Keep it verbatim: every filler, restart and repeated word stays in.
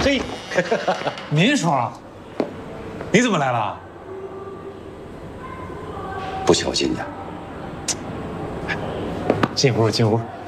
嘿，民双，你怎么来了？ 不小心的。 进屋，进屋。